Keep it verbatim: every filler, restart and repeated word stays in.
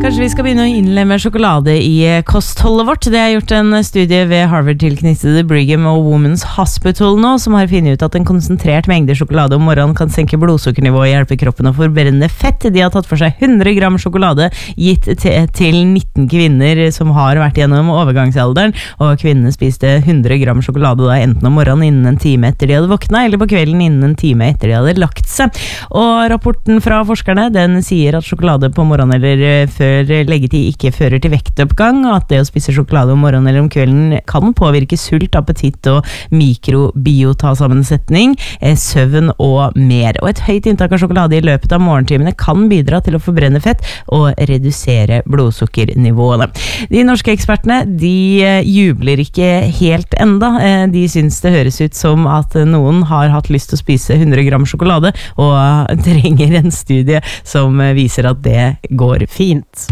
Kanskje vi skal begynne å innlemme sjokolade i kostholdet vårt. Det er gjort en studie ved Harvard-tilknyttede Brigham og Women's Hospital nå, som har funnet ut at en konsentrert mengde sjokolade om morgenen kan senke blodsukkernivået og hjelpe kroppen å forbrenne fett. De har tatt for seg hundre gram sjokolade gitt til nitten kvinner som har vært gjennom overgangsalderen, og kvinnene spiste hundre gram sjokolade da enten om morgenen innen en time etter de hadde våkna, eller på kvelden innen en time etter de hadde lagt seg. Og rapporten fra forskerne, den sier at sjokolade på morgenen eller før leggetid ikke fører til vektoppgang, og at det å spise sjokolade om morgenen eller om kvelden kan påvirke sult, appetitt og mikrobiotasammensetning, søvn og mer. Og et høyt inntak av sjokolade i løpet av morgentimene kan bidra til å forbrenne fett og redusere blodsukkernivåene. De norske ekspertene, de jubler ikke helt enda. De syns det høres ut som at noen har hatt lyst til å spise hundre gram sjokolade, og trenger en studie som viser at det går fint.